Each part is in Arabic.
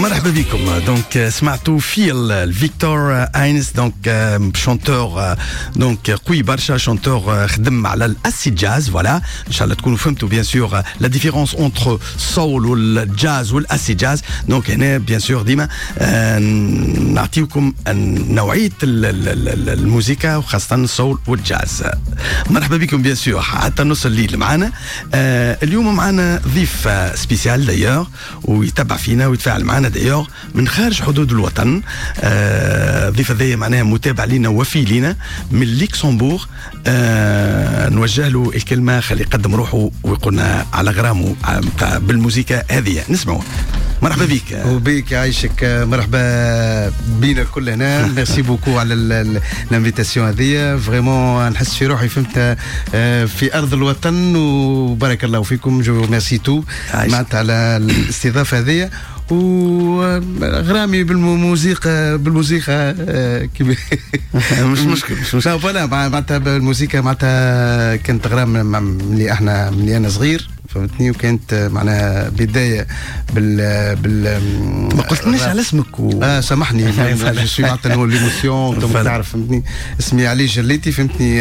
مرحبا بكم. دونك سمعتوا في فيكتور اينس دونك شونتور دونك قوي برشا شونتور خدم على الاسي جاز. فوالا ان شاء الله تكونوا فهمتوا بيان سور لا ديفيرونس اونتر سول والجاز والاسي جاز. دونك هنا بيان سور ديما نعطيكم نوعيه الموسيقى وخاصه السول والجاز. مرحبا بكم بيان سور حتى نص الليل معنا. اليوم معنا ضيف سبيسيال دايور ويتبع فينا ويتفاعل معنا دايور من خارج حدود الوطن. ضيف هذايا معناها متابع لنا وفي لنا من لوكسمبورغ. نوجه له الكلمه خلي يقدم روحه ويقولنا على غرامه بالموسيقى هذه. نسمعوا. مرحبا بك. وبيك عايشك. مرحبا بينا الكل هنا. ميرسي بوكو على الانفيتاسيون هذه. فريمون نحس في روحي فهمت في ارض الوطن وبارك الله فيكم. جو ميرسي تو معناتها على الاستضافه هذه وغرامي بالموسيقى كيف مش مشكل فوالا معناتها بالموسيقى معناتها كانت غرام ملي انا صغير فهمتني. وكانت معناها بدايه بال ما قلتلناش على اسمك سامحني. جو سوي معناتها هو ليموسيون انت تعرف فهمتني. اسمي علي جليتي فهمتني.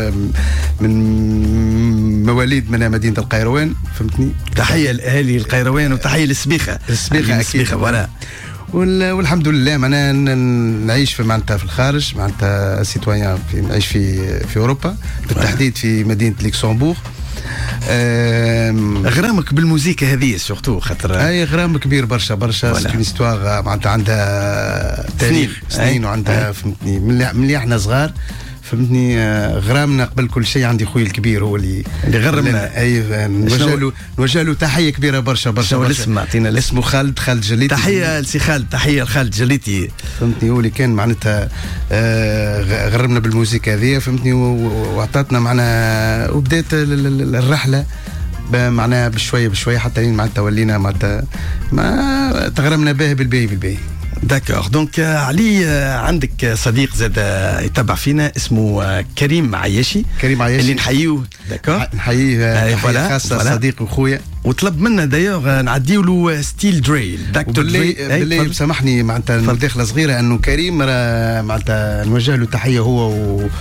من مواليد من مدينه القيروان فهمتني. تحيه لاهالي القيروان وتحيه للسبيخه اكيد. فوالا والحمد لله معناها نعيش في معناتها في الخارج معناتها سيتويان نعيش في اوروبا بالتحديد في مدينه لوكسمبورغ. غرامك بالموسيقى هذه سورتو خاطر اي غرام كبير برشا سي استوار معناتها عندها تاريخ سنين وعندها فهمتني من احنا صغار فهمتني. غرامنا قبل كل شيء عندي خويا الكبير هو اللي غرمنا. اي نوجه له تحيه كبيره برشا. شو الاسم؟ اعطينا اسمه خالد جليتي. تحيه لسي خالد. تحيه لخالد جليتي فهمتني. هو اللي كان معناتها غرمنا بالموسيقى هذه فهمتني. وعطاتنا معنا وبدات الرحله معناها بشويه حتى معناتها ولينا معناتها ما تغرمنا به بالباهي. داكور. دونك علي عندك صديق زاد يتبع فينا اسمه كريم عياشي اللي نحييه. داكور نحييه خاصه صديق وخويا. وطلب منا دايوغ نعديو له ستيل دري دكتور دري. باللي سامحني معناتها مداخله صغيره انه كريم معناتها نوجه له تحيه هو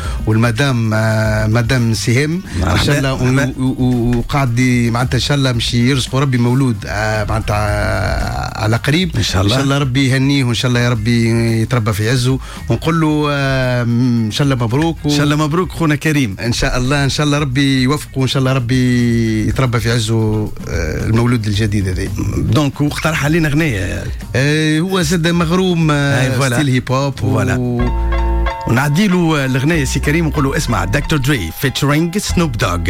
والمدام سهام ان شاء الله. وقاعد معناتها ان شاء الله مش يرزقوا ربي مولود معناتها على قريب ان شاء الله ربي يهنيه وان شاء الله يا ربي يتربى في عزه. ونقول له ان شاء الله مبروك ان شاء الله مبروك خونا كريم. ان شاء الله ربي يوفقه وان شاء الله ربي يتربى في عزه المولود الجديد هذا. دونك واقترح علينا اغنيه. هو زاد مغروم ستيل هيب هوب ونعدي له الاغنيه سي كريم ونقول له اسمع دكتور دري فيتشرينج سنوب دوغ.